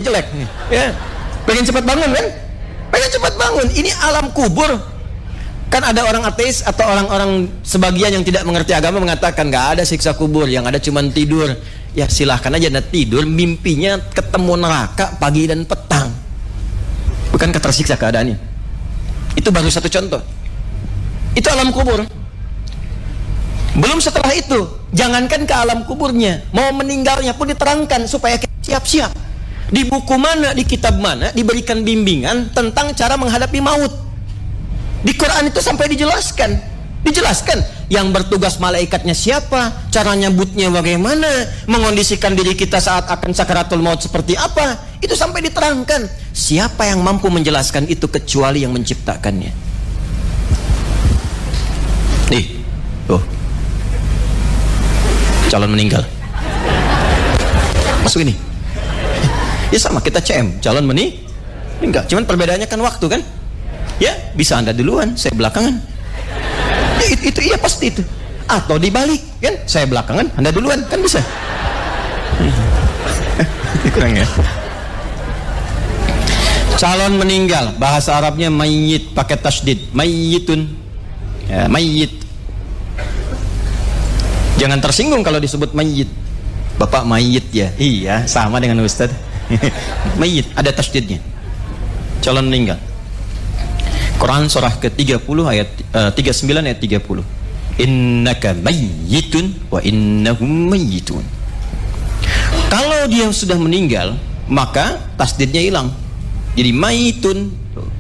jelek, ya. Pengen cepat bangun kan? Pengen cepat bangun. Ini alam kubur. Kan ada orang ateis atau orang-orang sebagian yang tidak mengerti agama mengatakan nggak ada siksa kubur, yang ada cuma tidur. Ya silahkan aja Anda tidur, mimpinya ketemu neraka pagi dan petang. Bukankah tersiksa keadaannya? Itu baru satu contoh. Itu alam kubur. Belum setelah itu, jangankan ke alam kuburnya, mau meninggalnya pun diterangkan supaya kita siap-siap. Di buku mana, di kitab mana diberikan bimbingan tentang cara menghadapi maut. Di Quran itu sampai dijelaskan yang bertugas malaikatnya siapa, cara nyebutnya bagaimana, mengondisikan diri kita saat akan sakaratul maut seperti apa, itu sampai diterangkan. Siapa yang mampu menjelaskan itu kecuali yang menciptakannya? Nih, tuh, calon meninggal masuk ini. Ya sama, kita CM, calon meninggal. Cuman perbedaannya kan waktu kan. Ya, bisa Anda duluan, saya belakangan. Ya, itu iya pasti itu. Atau dibalik, kan? Saya belakangan, Anda duluan, kan bisa. Kurang ya. Calon meninggal, bahasa Arabnya mayyit, pakai tasydid, mayyitun. Ya, mayyit. Jangan tersinggung kalau disebut mayyit. Bapak mayyit ya. Iya, sama dengan Ustaz. Mayyit, ada tasydidnya. Calon meninggal. Quran surah ke-30 ayat 39 ayat 30. Innaka mayyitun wa innahum mayyitun. Kalau dia sudah meninggal, maka tasdidnya hilang. Jadi mayyitun.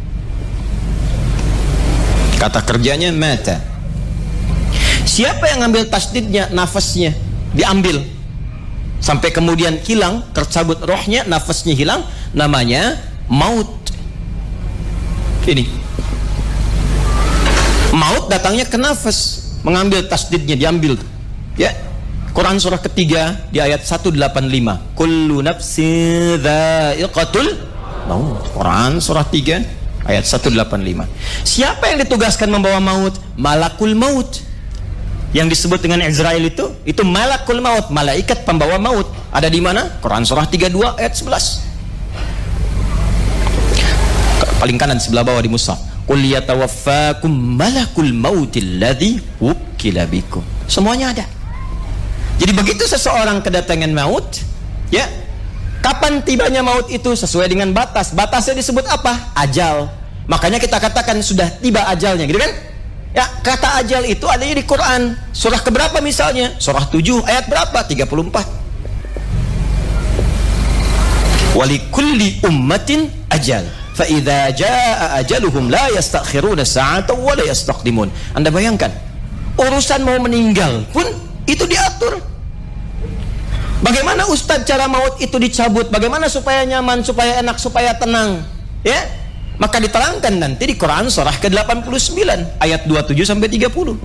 Kata kerjanya mata. Siapa yang ambil tasdidnya? Nafasnya diambil sampai kemudian hilang, tercabut rohnya, nafasnya hilang, namanya maut. Ini maut datangnya ke nafas, mengambil tasdidnya, diambil. Ya, Quran surah ketiga di ayat 185. Kullu nafsin dha'iqatul maut. Quran surah 3 ayat 185. Siapa yang ditugaskan membawa maut? Malakul maut. Yang disebut dengan Israel itu malakul maut, malaikat pembawa maut. Ada di mana? Quran surah 32 ayat 11. Paling kanan sebelah bawah di mushaf. Qul yatawaffakum malakul mautil ladzi wukkila bikum. Semuanya ada. Jadi begitu seseorang kedatangan maut, ya, kapan tibanya maut itu sesuai dengan batas. Batasnya disebut apa? Ajal. Makanya kita katakan sudah tiba ajalnya, gitu kan? Ya, kata ajal itu adanya di Quran. Surah keberapa misalnya? Surah 7 ayat berapa? 34. Walikulli ummatin ajal. فَإِذَا جَاءَ أَجَلُهُمْ لَا يَسْتَأْخِرُونَ سَاعَةً وَلَا يَسْتَقْدِمُونَ. Anda bayangkan, urusan mau meninggal pun itu diatur. Bagaimana Ustadz cara maut itu dicabut? Bagaimana supaya nyaman, supaya enak, supaya tenang? Ya, maka diterangkan nanti di Quran surah ke-89 ayat 27 sampai 30.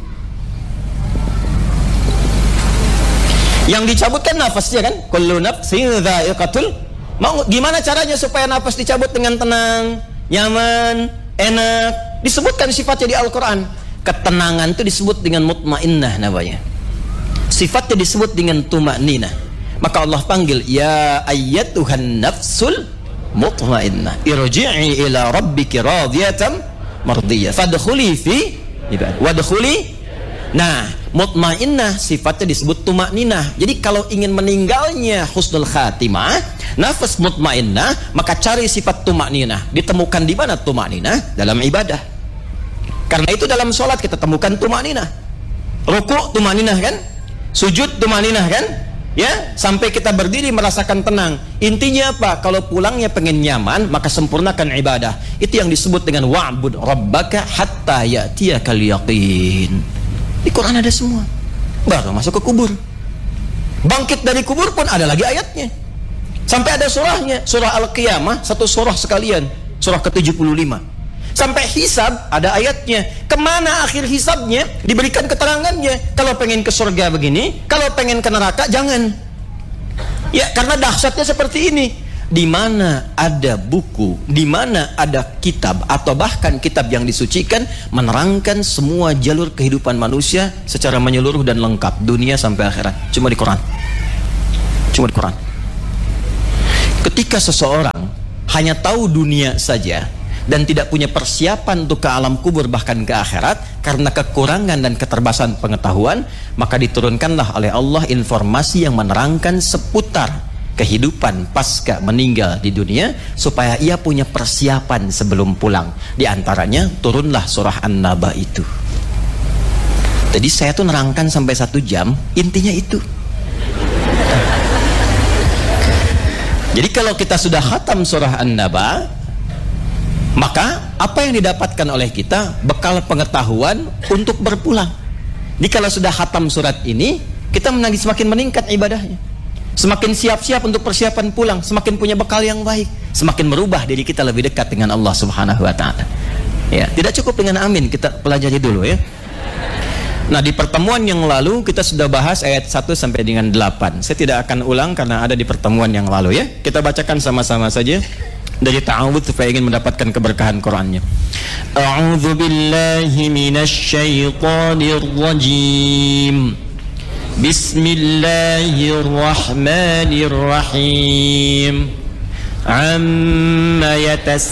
Yang dicabutkan nafasnya kan? Kullu nafsin dha'iqatul maut. Gimana caranya supaya nafas dicabut dengan tenang, nyaman, enak? Disebutkan sifatnya di Al-Quran. Ketenangan itu disebut dengan mutmainnah namanya. Sifatnya disebut dengan tuma'ninah. Maka Allah panggil, ya ayyatuhan nafsul mutmainnah, irji'i ila rabbiki radiyatan mardiyah fadkhuli fi ibad wadkhuli. Nah, mutmainnah sifatnya disebut tuma'ninah. Jadi kalau ingin meninggalnya husnul khatimah, nafas mutmainnah, maka cari sifat tuma'ninah. Ditemukan di mana tuma'ninah? Dalam ibadah. Karena itu dalam sholat kita temukan tuma'ninah. Ruku' tuma'ninah kan? Sujud tuma'ninah kan? Ya, sampai kita berdiri merasakan tenang. Intinya apa? Kalau pulangnya pengen nyaman, maka sempurnakan ibadah. Itu yang disebut dengan wa'bud rabbaka hatta ya'tiyakal yaqin. Di Quran ada semua. Baru masuk ke kubur. Bangkit dari kubur pun ada lagi ayatnya. Sampai ada surahnya, surah Al-Qiyamah, satu surah sekalian, surah ke-75. Sampai hisab ada ayatnya. Kemana akhir hisabnya? Diberikan keterangannya. Kalau pengen ke surga begini, kalau pengen ke neraka jangan. Ya, karena dahsyatnya seperti ini. Di mana ada buku, di mana ada kitab atau bahkan kitab yang disucikan menerangkan semua jalur kehidupan manusia secara menyeluruh dan lengkap, dunia sampai akhirat. Cuma di Quran. Cuma di Quran. Ketika seseorang hanya tahu dunia saja dan tidak punya persiapan untuk ke alam kubur bahkan ke akhirat karena kekurangan dan keterbatasan pengetahuan, maka diturunkanlah oleh Allah informasi yang menerangkan seputar kehidupan pasca meninggal di dunia supaya ia punya persiapan sebelum pulang. Di antaranya turunlah surah An-Naba itu. Jadi saya tuh nerangkan sampai 1 jam, intinya itu. Jadi kalau kita sudah khatam surah An-Naba, maka apa yang didapatkan oleh kita bekal pengetahuan untuk berpulang. Jadi kalau sudah khatam surat ini, kita semakin meningkat ibadahnya, semakin siap-siap untuk persiapan pulang, semakin punya bekal yang baik, semakin merubah diri kita lebih dekat dengan Allah Subhanahu wa taala. Ya, tidak cukup dengan amin, kita pelajari dulu ya. Nah, di pertemuan yang lalu kita sudah bahas ayat 1 sampai dengan 8. Saya tidak akan ulang karena ada di pertemuan yang lalu ya. Kita bacakan sama-sama saja dari ta'awudz supaya ingin mendapatkan keberkahan Qur'annya. A'udzu billahi minasy syaithanir rajim. Bismillahirrahmanirrahim. Amma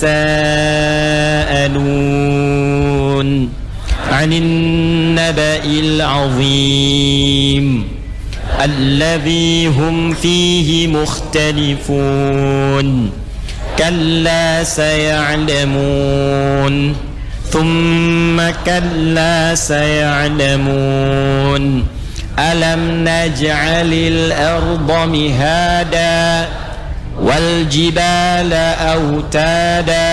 yatasaalun 'anil naba'il 'azim alladzi hum fihi mukhtalifun. كلا سيعلمون ثم كلا سيعلمون ألم نجعل الأرض مهادا والجبال أوتادا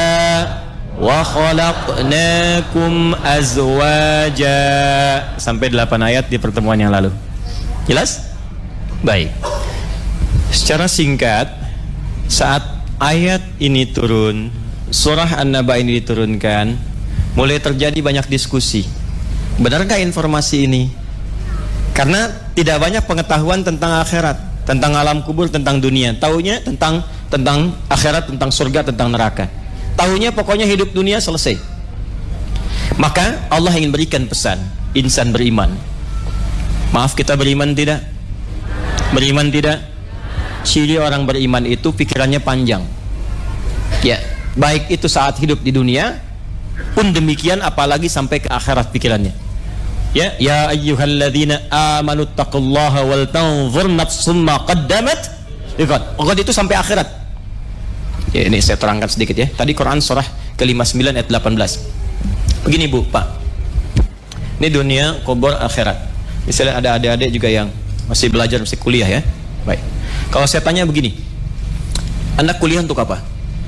وخلقناكم أزواجا. Sampai 8 ayat di pertemuan yang lalu. Jelas? Baik. Secara singkat, saat ayat ini turun, surah An-Naba ini diturunkan, mulai terjadi banyak diskusi. Benarkah informasi ini? Karena tidak banyak pengetahuan tentang akhirat, tentang alam kubur, tentang dunia. Taunya tentang akhirat, tentang surga, tentang neraka. Taunya pokoknya hidup dunia selesai. Maka Allah ingin berikan pesan, insan beriman. Maaf, kita beriman tidak? Beriman tidak? Ciri orang beriman itu pikirannya panjang. Ya, baik itu saat hidup di dunia pun demikian, apalagi sampai ke akhirat pikirannya. Ya, ya ayyuhalladzina amanu taqullaha wal tanzur nafsum ma qaddamat liqad. Itu sampai akhirat. Ya, ini saya terangkan sedikit ya. Tadi Quran surah ke-59 ayat 18. Begini Bu, Pak. Ini dunia, kubur, akhirat. Misalnya ada adik-adik juga yang masih belajar, masih kuliah ya. Baik. Kalau saya tanya begini, Anda kuliah untuk apa?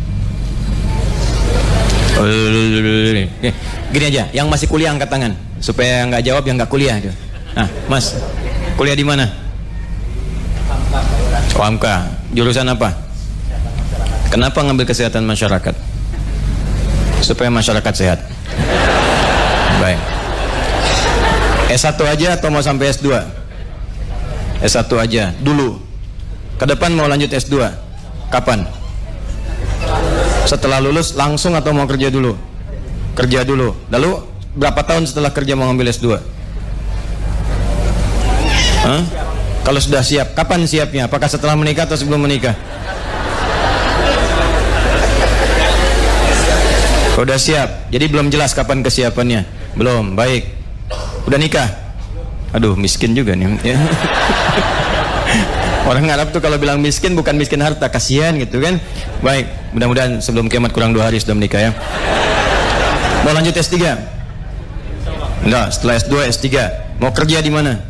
Gini aja, yang masih kuliah angkat tangan, supaya nggak jawab yang nggak kuliah. Nah, Mas, kuliah di mana? OMK. Jurusan apa? Kenapa ngambil kesehatan masyarakat? Supaya masyarakat sehat. Baik. S1 aja atau mau sampai S2? S1 aja dulu. Ke depan mau lanjut S2. Kapan? Setelah lulus langsung atau mau kerja dulu? Kerja dulu. Lalu berapa tahun setelah kerja mau ngambil S2? Hah? Kalau sudah siap, kapan siapnya? Apakah setelah menikah atau sebelum menikah? Udah siap. Jadi belum jelas kapan kesiapannya. Belum. Baik. Udah nikah? Aduh, miskin juga nih. Ya. Orang Arab tuh kalau bilang miskin bukan miskin harta, kasihan gitu kan. Baik, mudah-mudahan sebelum kiamat kurang 2 hari sudah menikah ya. Mau lanjut S3? Enggak, setelah S2 S3. Mau kerja di mana?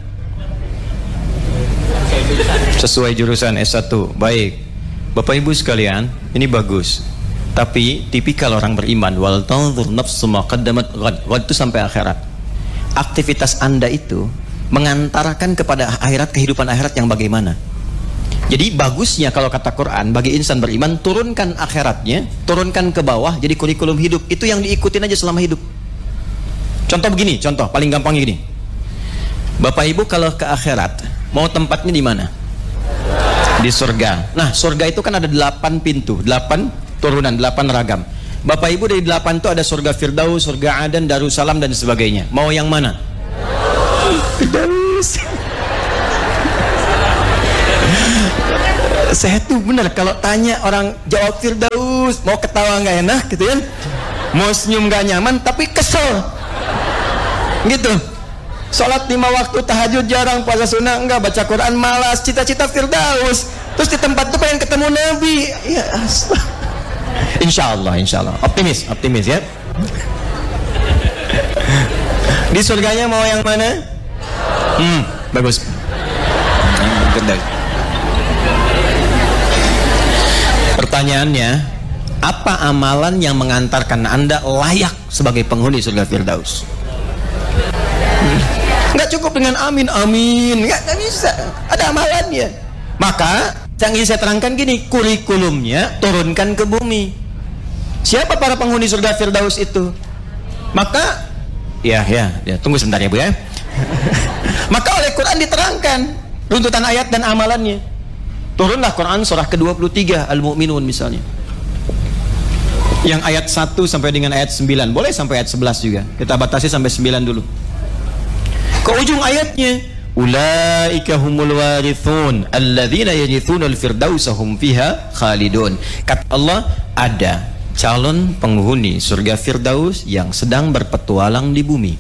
Sesuai jurusan S1. Baik. Bapak Ibu sekalian, ini bagus. Tapi tipikal orang beriman, wal tanzur nafsum ma qaddamat ghad. Waktu sampai akhirat. Aktivitas Anda itu mengantarkan kepada akhirat, kehidupan akhirat yang bagaimana? Jadi bagusnya kalau kata Quran, bagi insan beriman, turunkan akhiratnya, turunkan ke bawah jadi kurikulum hidup. Itu yang diikutin aja selama hidup. Contoh begini, contoh paling gampang gini. Bapak Ibu kalau ke akhirat, mau tempatnya di mana? Di surga. Nah, surga itu kan ada 8 pintu, 8 turunan, 8 ragam. Bapak Ibu dari 8 itu ada surga Firdaus, surga Adan, Darussalam dan sebagainya. Mau yang mana? Firdaus. Saya tuh bener kalau tanya orang jawab Firdaus, mau ketawa nggak enak gitu kan, mau senyum nggak nyaman, tapi kesel gitu. Sholat 5 waktu, tahajud jarang, puasa sunnah enggak, baca Quran malas, cita-cita Firdaus. Terus di tempat tuh pengen ketemu Nabi. Ya, insya Allah, optimis ya. Di surganya mau yang mana? Bagus. Pertanyaannya, apa amalan yang mengantarkan Anda layak sebagai penghuni surga Firdaus? Nggak cukup dengan amin, nggak bisa, ada amalannya. Maka yang ingin saya terangkan gini, kurikulumnya turunkan ke bumi. Siapa para penghuni surga Firdaus itu? Maka ya tunggu sebentar ya Bu ya. Maka oleh Quran diterangkan runtutan ayat dan amalannya. Turunlah Quran surah ke-23 Al-Mu'minun misalnya, yang ayat 1 sampai dengan ayat 9, boleh sampai ayat 11 juga, kita batasi sampai 9 dulu. Ke ujung ayatnya, ulaika humul warithun alladzina yarithuna al-firdausa hum fiha khalidun. Kata Allah, ada calon penghuni surga Firdaus yang sedang berpetualang di bumi.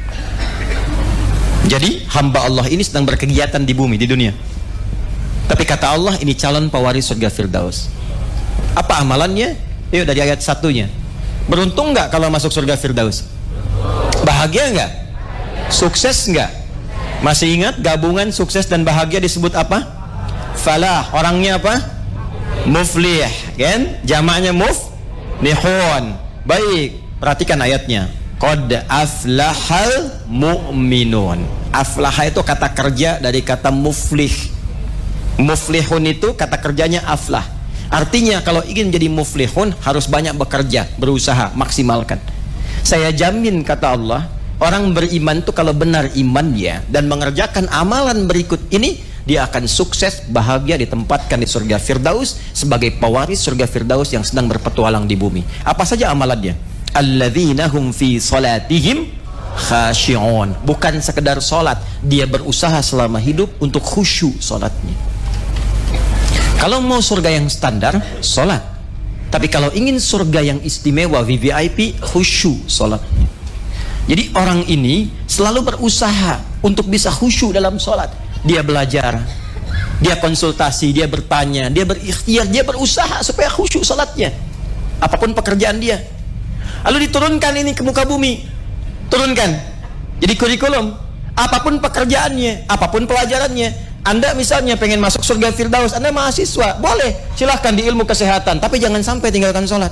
Jadi hamba Allah ini sedang berkegiatan di bumi, di dunia. Tapi kata Allah, ini calon pewaris surga Firdaus. Apa amalannya? Yuk dari ayat 1-nya. Beruntung nggak kalau masuk surga Firdaus? Bahagia nggak? Sukses nggak? Masih ingat gabungan sukses dan bahagia disebut apa? Falah. Orangnya apa? Muflih, kan? Jamaknya muflihun. Baik, perhatikan ayatnya. Qad aflahal mu'minun. Aflah itu kata kerja dari kata muflih. Muflihun itu kata kerjanya aflah. Artinya kalau ingin jadi muflihun harus banyak bekerja, berusaha, maksimalkan. Saya jamin kata Allah, orang beriman itu kalau benar imannya dan mengerjakan amalan berikut ini, dia akan sukses, bahagia, ditempatkan di surga Firdaus sebagai pewaris surga Firdaus yang sedang berpetualang di bumi. Apa saja amalannya? Alladzina hum fi salatihim khashi'un. Bukan sekedar salat, dia berusaha selama hidup untuk khusyuk salatnya. Kalau mau surga yang standar, salat. Tapi kalau ingin surga yang istimewa, VVIP, khusyuk salatnya. Jadi orang ini selalu berusaha untuk bisa khusyuk dalam salat. Dia belajar, dia konsultasi, dia bertanya, dia berikhtiar, dia berusaha supaya khusyuk salatnya. Apapun pekerjaan dia. Lalu diturunkan ini ke muka bumi. Turunkan. Jadi kurikulum. Apapun pekerjaannya, apapun pelajarannya. Anda misalnya pengen masuk surga Firdaus, Anda mahasiswa, boleh, silahkan di ilmu kesehatan, tapi jangan sampai tinggalkan sholat.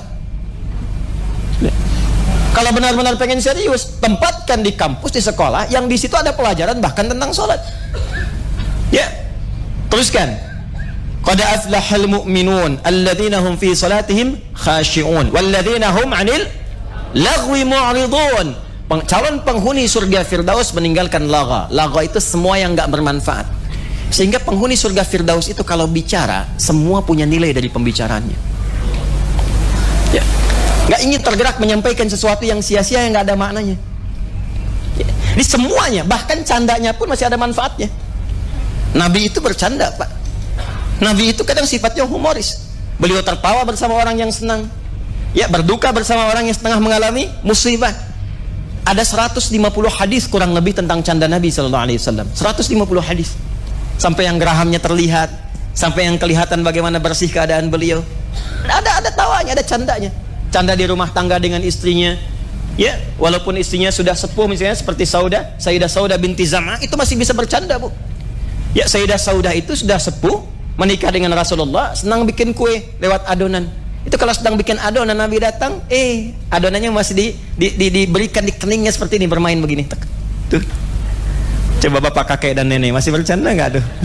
Kalau benar-benar pengen serius, tempatkan di kampus, di sekolah, yang di situ ada pelajaran bahkan tentang sholat. Ya, teruskan. Qad aflahal mu'minun alladzina hum fi salatihim khashi'un walladzina hum 'anil lagwi mu'ridun. Calon penghuni surga Firdaus meninggalkan lagha. Lagha itu semua yang enggak bermanfaat. Sehingga penghuni surga Firdaus itu kalau bicara, semua punya nilai dari pembicaraannya. Ya. Nggak ingin tergerak menyampaikan sesuatu yang sia-sia, yang nggak ada maknanya. Ya. Di semuanya, bahkan candanya pun masih ada manfaatnya. Nabi itu bercanda, Pak. Nabi itu kadang sifatnya humoris. Beliau tertawa bersama orang yang senang, ya, berduka bersama orang yang setengah mengalami musibah. Ada 150 hadis kurang lebih tentang canda Nabi SAW. 150 hadis. Sampai yang gerahamnya terlihat, sampai yang kelihatan bagaimana bersih keadaan beliau. Ada tawanya, ada candanya. Canda di rumah tangga dengan istrinya, ya, walaupun istrinya sudah sepuh misalnya seperti Sayyidah Saudah binti Zam'ah, itu masih bisa bercanda, Bu. Ya, Sayyidah Saudah itu sudah sepuh, menikah dengan Rasulullah, senang bikin kue lewat adonan. Itu kalau sedang bikin adonan, Nabi datang, adonannya masih diberikan di keningnya seperti ini, bermain begini. Tuh. Coba bapak, kakek, dan nenek masih bercanda nggak tuh?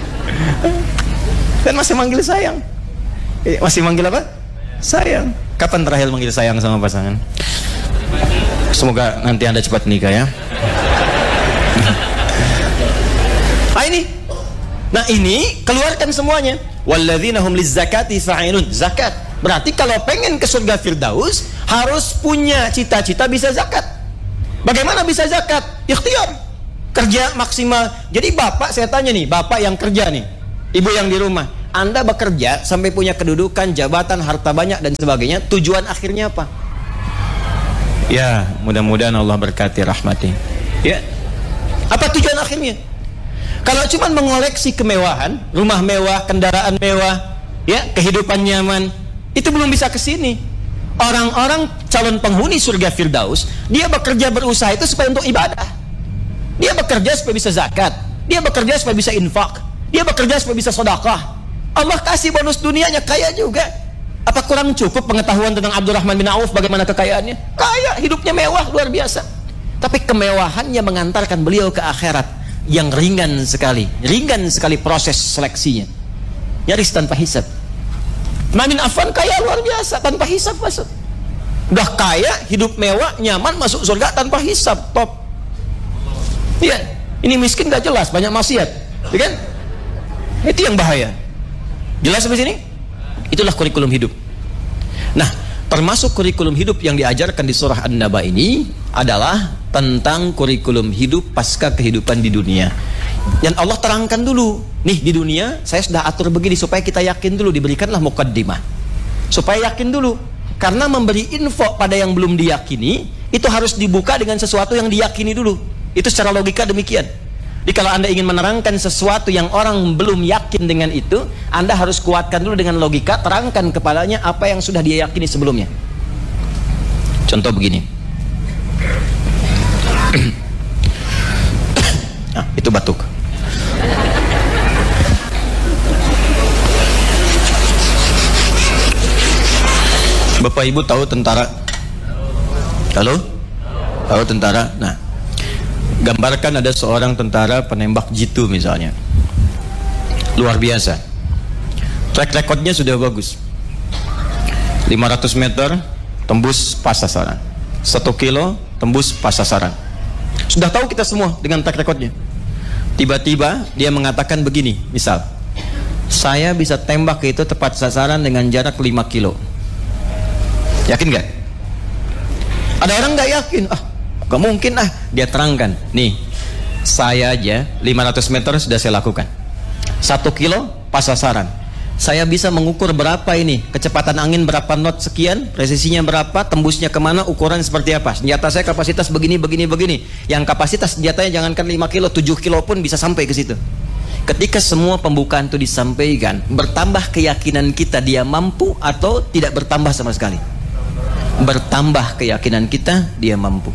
Dan masih manggil sayang. Masih manggil apa? Sayang. Kapan terakhir manggil sayang sama pasangan? Semoga nanti Anda cepat nikah ya. Nah ini keluarkan semuanya. Walladzina hum lizzakati fa'ilun. Zakat. Berarti kalau pengen ke surga Firdaus harus punya cita-cita bisa zakat. Bagaimana bisa zakat? Ikhtiar. Kerja maksimal. Jadi bapak, saya tanya nih, bapak yang kerja nih, ibu yang di rumah, Anda bekerja sampai punya kedudukan, jabatan, harta banyak dan sebagainya, tujuan akhirnya apa? Ya, mudah-mudahan Allah berkati rahmati. Ya. Apa tujuan akhirnya? Kalau cuma mengoleksi kemewahan, rumah mewah, kendaraan mewah, ya, kehidupan nyaman, itu belum bisa ke sini. Orang-orang calon penghuni surga Firdaus, dia bekerja berusaha itu supaya untuk ibadah. Dia bekerja supaya bisa zakat, dia bekerja supaya bisa infak, dia bekerja supaya bisa sedekah. Allah kasih bonus dunianya, kaya juga. Apa kurang cukup pengetahuan tentang Abdurrahman bin Auf, bagaimana kekayaannya? Kaya, hidupnya mewah, luar biasa. Tapi kemewahannya mengantarkan beliau ke akhirat yang ringan sekali proses seleksinya, nyaris tanpa hisab. Utsman bin Affan kaya luar biasa, tanpa hisab masuk. Udah kaya, hidup mewah, nyaman, masuk surga tanpa hisab, top. Iya, ini miskin gak jelas, banyak maksiat, ya kan? Itu yang bahaya. Jelas sampai sini? Itulah kurikulum hidup. Nah, termasuk kurikulum hidup yang diajarkan di surah An-Naba ini adalah tentang kurikulum hidup pasca kehidupan di dunia. Dan Allah terangkan dulu, nih di dunia saya sudah atur begini supaya kita yakin dulu, diberikanlah muqaddimah. Supaya yakin dulu. Karena memberi info pada yang belum diyakini, itu harus dibuka dengan sesuatu yang diyakini dulu. Itu secara logika demikian. Jadi kalau Anda ingin menerangkan sesuatu yang orang belum yakin dengan itu, Anda harus kuatkan dulu dengan logika, terangkan kepadanya apa yang sudah dia yakini sebelumnya. Contoh begini. Nah, itu batuk. Bapak Ibu tahu tentara? Halo? Tahu tentara? Nah, gambarkan ada seorang tentara penembak jitu misalnya, luar biasa, track recordnya sudah bagus, 500 meter tembus pas sasaran, 1 kilo tembus pas sasaran, sudah tahu kita semua dengan track recordnya. Tiba-tiba dia mengatakan begini, misal, saya bisa tembak itu tepat sasaran dengan jarak 5 kilo. Yakin gak? Ada orang gak yakin, gak mungkin dia terangkan, nih saya aja 500 meter sudah saya lakukan, 1 kilo pas sasaran, saya bisa mengukur berapa ini, kecepatan angin berapa knot sekian, presisinya berapa, tembusnya kemana, ukuran seperti apa, senjata saya kapasitas begini, yang kapasitas senjatanya jangankan 5 kilo, 7 kilo pun bisa sampai ke situ. Ketika semua pembukaan itu disampaikan, bertambah keyakinan kita dia mampu atau tidak bertambah sama sekali? Bertambah keyakinan kita dia mampu.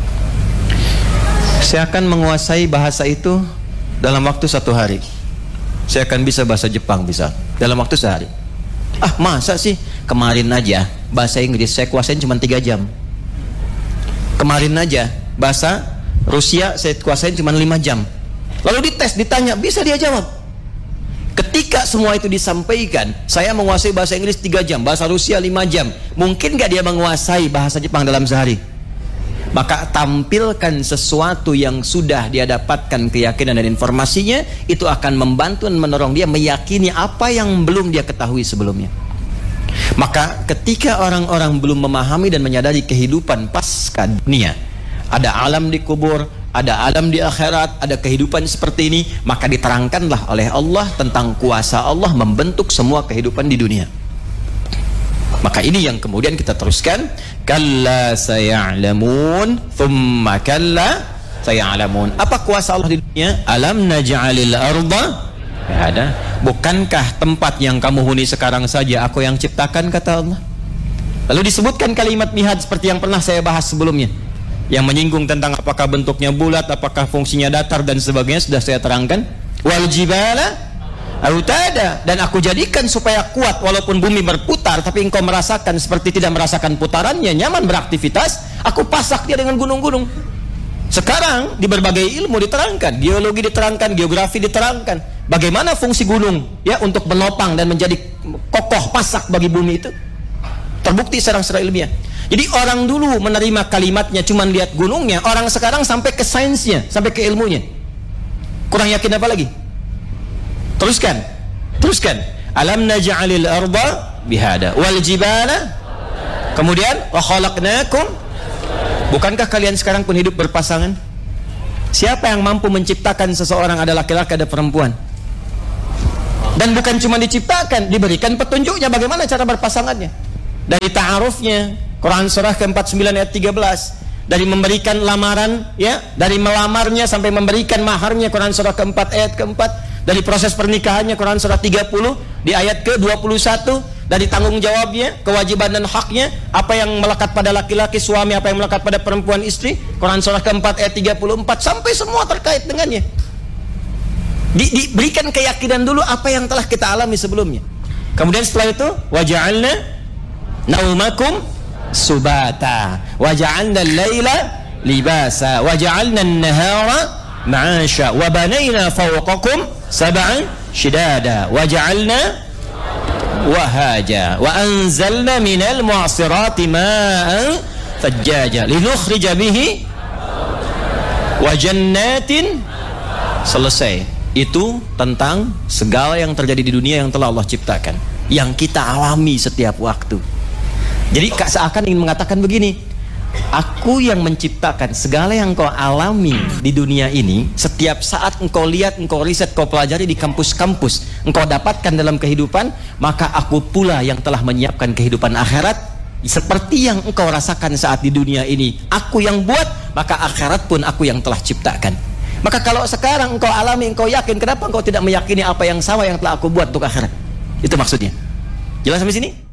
Saya akan menguasai bahasa itu dalam waktu 1 hari. Saya akan bisa bahasa Jepang bisa dalam waktu sehari. Masa sih? Kemarin aja bahasa Inggris saya kuasain cuma 3 jam. Kemarin aja bahasa Rusia saya kuasain cuma 5 jam. Lalu dites, ditanya, bisa dia jawab. Ketika semua itu disampaikan, saya menguasai bahasa Inggris 3 jam, bahasa Rusia 5 jam, mungkin gak dia menguasai bahasa Jepang dalam sehari? Maka tampilkan sesuatu yang sudah dia dapatkan keyakinan dan informasinya, itu akan membantu dan menolong dia meyakini apa yang belum dia ketahui sebelumnya. Maka ketika orang-orang belum memahami dan menyadari kehidupan pasca dunia, ada alam di kubur, ada alam di akhirat, ada kehidupan seperti ini, maka diterangkanlah oleh Allah tentang kuasa Allah membentuk semua kehidupan di dunia. Maka ini yang kemudian kita teruskan, kalla saya'lamun thumma kalla saya'lamun. Apa kuasa Allah di dunia? Alam naj'alil arda ada. Bukankah tempat yang kamu huni sekarang saja aku yang ciptakan, kata Allah. Lalu disebutkan kalimat mihad seperti yang pernah saya bahas sebelumnya, yang menyinggung tentang apakah bentuknya bulat, apakah fungsinya datar dan sebagainya, sudah saya terangkan. Wal jibala autada, dan aku jadikan supaya kuat walaupun bumi berputar, tapi engkau merasakan seperti tidak merasakan putarannya, nyaman beraktivitas. Aku pasak dia dengan gunung-gunung. Sekarang di berbagai ilmu diterangkan, geologi diterangkan, geografi diterangkan, bagaimana fungsi gunung ya untuk menopang dan menjadi kokoh pasak bagi bumi itu. Terbukti secara ilmiah. Jadi orang dulu menerima kalimatnya cuma lihat gunungnya, orang sekarang sampai ke sainsnya, sampai ke ilmunya. Kurang yakin apa lagi? Teruskan. Alam naj'alil arda bihada wal jibala. Kemudian wa khalaqnakum. Bukankah kalian sekarang pun hidup berpasangan? Siapa yang mampu menciptakan seseorang, ada laki-laki ada perempuan? Dan bukan cuma diciptakan, diberikan petunjuknya bagaimana cara berpasangannya. Dari ta'arufnya, Quran surah ke-49 ayat 13. Dari memberikan lamaran, ya, dari melamarnya sampai memberikan maharnya, Quran surah ke-4 ayat ke-4. Dari proses pernikahannya, Quran surah 30 di ayat ke-21. Dari tanggung jawabnya, kewajiban dan haknya, apa yang melekat pada laki-laki suami, apa yang melekat pada perempuan istri, Quran surah ke-4 ayat 34, sampai semua terkait dengannya. Diberikan keyakinan dulu apa yang telah kita alami sebelumnya. Kemudian setelah itu, waja'alna naumakum subata waja'alna al-laila libasa waja'alna an-nahara ma'asha wa banayna fawqakum sab'an shidada waja'alna wahaja wa anzalna minal mu'asirati ma'an fajjaja linukhrija bihi wa jannatin. Selesai. Itu tentang segala yang terjadi di dunia yang telah Allah ciptakan, yang kita alami setiap waktu. Jadi seakan ingin mengatakan begini, aku yang menciptakan segala yang kau alami di dunia ini. Setiap saat engkau lihat, engkau riset, engkau pelajari di kampus-kampus, engkau dapatkan dalam kehidupan, maka aku pula yang telah menyiapkan kehidupan akhirat seperti yang engkau rasakan saat di dunia ini. Aku yang buat, maka akhirat pun aku yang telah ciptakan. Maka kalau sekarang engkau alami, engkau yakin, kenapa engkau tidak meyakini apa yang sama yang telah aku buat untuk akhirat? Itu maksudnya. Jelas sampai sini?